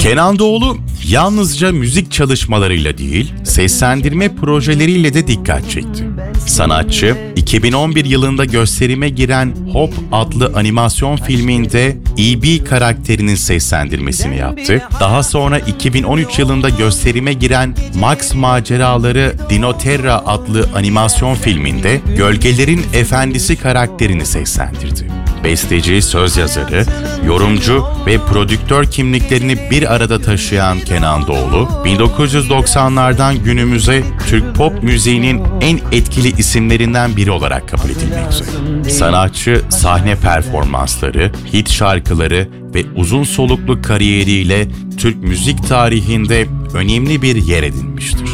Kenan Doğulu yalnızca müzik çalışmalarıyla değil, seslendirme projeleriyle de dikkat çekti. Sanatçı, 2011 yılında gösterime giren Hop adlı animasyon filminde E.B. karakterinin seslendirmesini yaptı. Daha sonra 2013 yılında gösterime giren Max Maceraları Dinoterra adlı animasyon filminde Gölgelerin Efendisi karakterini seslendirdi. Besteci, söz yazarı, yorumcu ve prodüktör kimliklerini bir arada taşıyan Kenan Doğulu, 1990'lardan günümüze Türk pop müziğinin en etkili isimlerinden biri olarak kabul edilmekte. Sanatçı, sahne performansları, hit şarkıları ve uzun soluklu kariyeriyle Türk müzik tarihinde önemli bir yer edinmiştir.